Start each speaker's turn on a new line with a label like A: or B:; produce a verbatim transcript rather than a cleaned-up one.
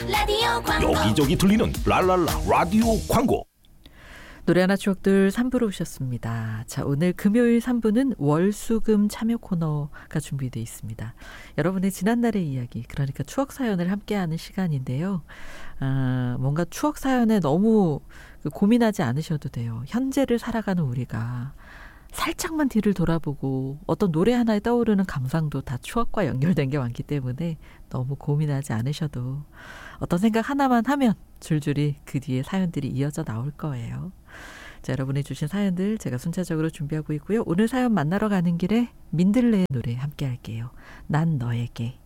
A: 라디오 광고.
B: 여기저기 들리는 랄랄라 라디오 광고.
C: 노래하나 추억들 삼 부로 오셨습니다. 자, 오늘 금요일 삼 부는 월수금 참여 코너가 준비되어 있습니다. 여러분의 지난날의 이야기, 그러니까 추억 사연을 함께하는 시간인데요. 아, 뭔가 추억 사연에 너무 고민하지 않으셔도 돼요. 현재를 살아가는 우리가 살짝만 뒤를 돌아보고 어떤 노래 하나에 떠오르는 감상도 다 추억과 연결된 게 많기 때문에 너무 고민하지 않으셔도 어떤 생각 하나만 하면 줄줄이 그 뒤에 사연들이 이어져 나올 거예요. 자, 여러분이 주신 사연들 제가 순차적으로 준비하고 있고요. 오늘 사연 만나러 가는 길에 민들레의 노래 함께 할게요. 난 너에게.